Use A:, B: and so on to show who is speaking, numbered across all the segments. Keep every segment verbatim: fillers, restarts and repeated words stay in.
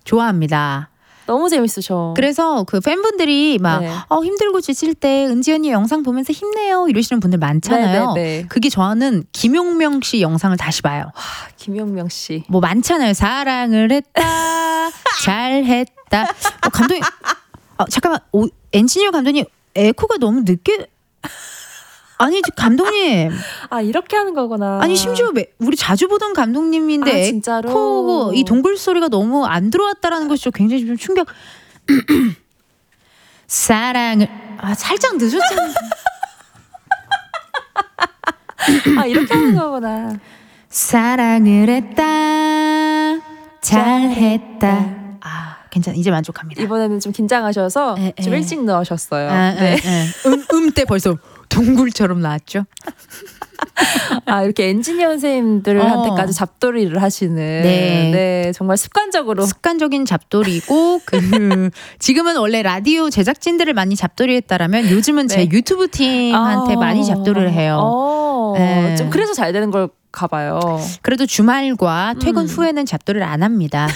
A: 좋아합니다.
B: 너무 재밌으셔.
A: 그래서 그 팬분들이 막
B: 네.
A: 어, 힘들고 지칠 때 은지 언니 영상 보면서 힘내요 이러시는 분들 많잖아요.
B: 네, 네, 네.
A: 그게 저는 김용명 씨 영상을 다시 봐요.
B: 와, 김용명 씨.
A: 뭐 많잖아요. 사랑을 했다, 잘했다. 어, 감독님, 어, 잠깐만, 오, 엔지니어 감독님 에코가 너무 늦게. 아니 감독님.
B: 아 이렇게 하는 거구나.
A: 아니 심지어 매, 우리 자주 보던 감독님인데
B: 아, 진짜로?
A: 에코 이 동굴 소리가 너무 안 들어왔다라는 것이 굉장히 좀 충격. 사랑을 아 살짝 늦었잖아.
B: 아 이렇게 하는 거구나.
A: 사랑을 했다, 잘했다. 아 괜찮아 이제 만족합니다.
B: 이번에는 좀 긴장하셔서
A: 에,
B: 좀
A: 에.
B: 일찍 넣으셨어요.
A: 아,
B: 네.
A: 아, 아. 음, 음때 벌써 동굴처럼 나왔죠.
B: 아 이렇게 엔지니어 선생님들한테까지
A: 어.
B: 잡돌이를 하시는
A: 네.
B: 네 정말 습관적으로
A: 습관적인 잡돌이고 그 지금은 원래 라디오 제작진들을 많이 잡돌이했다라면 요즘은 제
B: 네.
A: 유튜브 팀한테
B: 아.
A: 많이 잡돌이를 해요.
B: 어.
A: 네.
B: 좀 그래서 잘 되는 걸 가봐요.
A: 그래도 주말과 퇴근
B: 음.
A: 후에는 잡돌이를 안 합니다.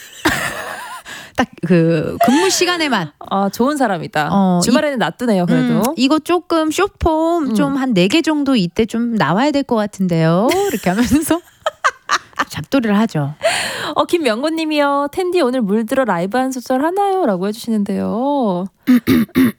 A: 딱 그 근무 시간에만.
B: 아 좋은 사람이다.
A: 어,
B: 주말에는 놔두네요. 그래도.
A: 음, 이거 조금 쇼폼
B: 음.
A: 좀 한 네 개 정도 이때 좀 나와야 될 것 같은데요. 이렇게 하면서 잡돌이를 하죠.
B: 어 김명곤님이요. 텐디 오늘 물들어 라이브 한 소절 하나요? 라고 해주시는데요.